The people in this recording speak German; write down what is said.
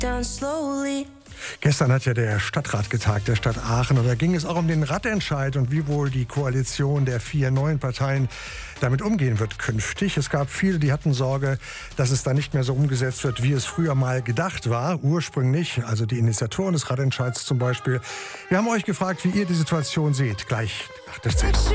down slowly. Gestern hat ja der Stadtrat getagt, der Stadt Aachen. Und da ging es auch um den Radentscheid und wie wohl die Koalition der 4 neuen Parteien damit umgehen wird künftig. Es gab viele, die hatten Sorge, dass es da nicht mehr so umgesetzt wird, wie es früher mal gedacht war, ursprünglich. Also die Initiatoren des Radentscheids zum Beispiel. Wir haben euch gefragt, wie ihr die Situation seht. Gleich nach der Szene.